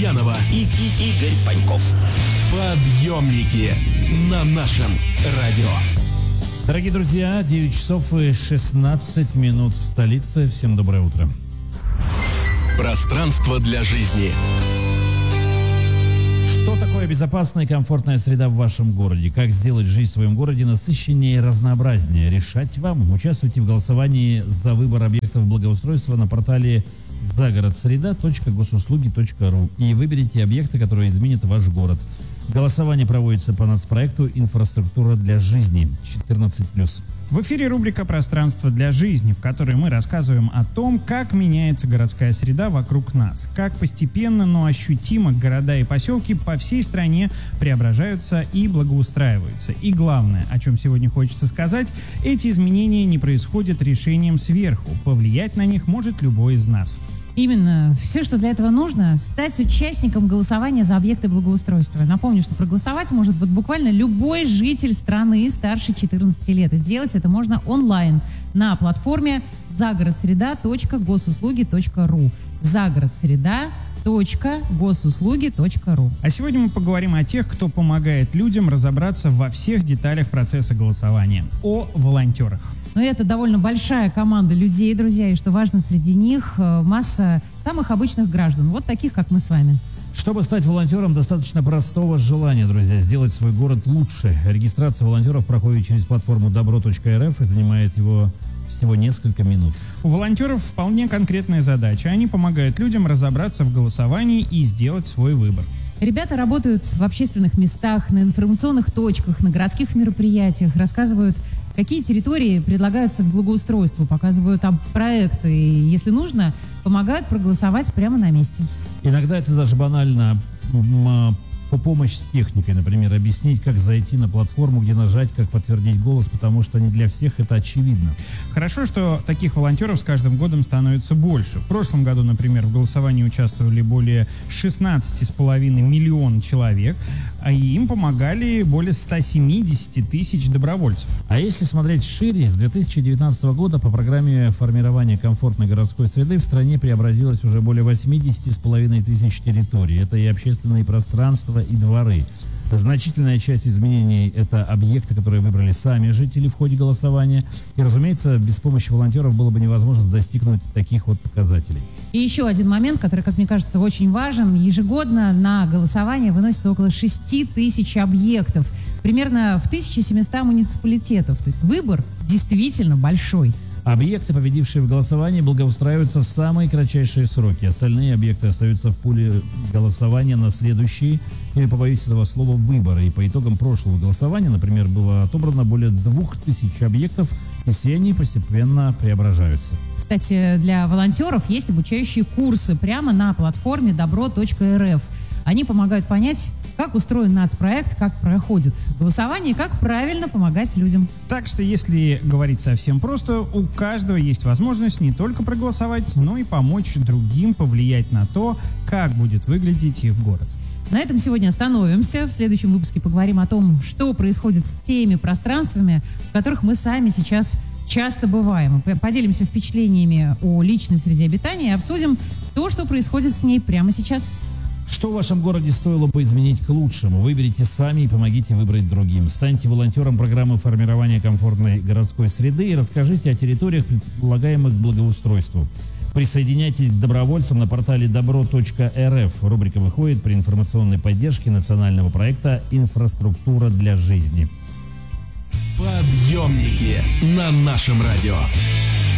Гурьянова и Игорь Паньков. Подъемники на нашем радио. Дорогие друзья, 9 часов и 16 минут в столице. Всем доброе утро. Пространство для жизни. Что такое безопасная и комфортная среда в вашем городе? Как сделать жизнь в своем городе насыщеннее и разнообразнее? Решать вам. Участвуйте в голосовании за выбор объектов благоустройства на портале загородсреда.госуслуги.ру и выберите объекты, которые изменят ваш город. Голосование проводится по нацпроекту «Инфраструктура для жизни» 14+. В эфире рубрика «Пространство для жизни», в которой мы рассказываем о том, как меняется городская среда вокруг нас, как постепенно, но ощутимо города и поселки по всей стране преображаются и благоустраиваются. И главное, о чем сегодня хочется сказать, эти изменения не происходят решением сверху. Повлиять на них может любой из нас. Именно. Все, что для этого нужно, стать участником голосования за объекты благоустройства. Напомню, что проголосовать может буквально любой житель страны старше 14 лет. И сделать это можно онлайн на платформе загородсреда.госуслуги.ру. загородсреда.госуслуги.ру. А сегодня мы поговорим о тех, кто помогает людям разобраться во всех деталях процесса голосования. О волонтерах. Но это довольно большая команда людей, друзья, и что важно, среди них масса самых обычных граждан, вот таких, как мы с вами. Чтобы стать волонтером, достаточно простого желания, друзья, сделать свой город лучше. Регистрация волонтеров проходит через платформу добро.рф и занимает его всего несколько минут. У волонтеров вполне конкретная задача. Они помогают людям разобраться в голосовании и сделать свой выбор. Ребята работают в общественных местах, на информационных точках, на городских мероприятиях, рассказывают, какие территории предлагаются к благоустройству, показывают там проекты и, если нужно, помогают проголосовать прямо на месте. Иногда это даже банально помощь с техникой, например, объяснить, как зайти на платформу, где нажать, как подтвердить голос, потому что не для всех это очевидно. Хорошо, что таких волонтеров с каждым годом становится больше. В прошлом году, например, в голосовании участвовали более 16,5 миллиона человек, а им помогали более 170 тысяч добровольцев. А если смотреть шире, с 2019 года по программе формирования комфортной городской среды в стране преобразилось уже более 80,5 тысяч территорий. Это и общественные пространства, и дворы. Значительная часть изменений – это объекты, которые выбрали сами жители в ходе голосования. И, разумеется, без помощи волонтеров было бы невозможно достигнуть таких вот показателей. И еще один момент, который, как мне кажется, очень важен. Ежегодно на голосование выносится около 6 тысяч объектов. Примерно в 1700 муниципалитетов. То есть выбор действительно большой. Объекты, победившие в голосовании, благоустраиваются в самые кратчайшие сроки. Остальные объекты остаются в пуле голосования на следующие, или, побоюсь этого слова, выборы. И по итогам прошлого голосования, например, было отобрано более 2000 объектов, и все они постепенно преображаются. Кстати, для волонтеров есть обучающие курсы прямо на платформе добро.рф. Они помогают понять, как устроен нацпроект, как проходит голосование, как правильно помогать людям. Так что, если говорить совсем просто, у каждого есть возможность не только проголосовать, но и помочь другим повлиять на то, как будет выглядеть их город. На этом сегодня остановимся. В следующем выпуске поговорим о том, что происходит с теми пространствами, в которых мы сами сейчас часто бываем. Поделимся впечатлениями о личной среде обитания и обсудим то, что происходит с ней прямо сейчас. Что в вашем городе стоило бы изменить к лучшему? Выберите сами и помогите выбрать другим. Станьте волонтером программы формирования комфортной городской среды и расскажите о территориях, предлагаемых к благоустройству. Присоединяйтесь к добровольцам на портале добро.рф. Рубрика выходит при информационной поддержке национального проекта «Инфраструктура для жизни». Подъемники на нашем радио.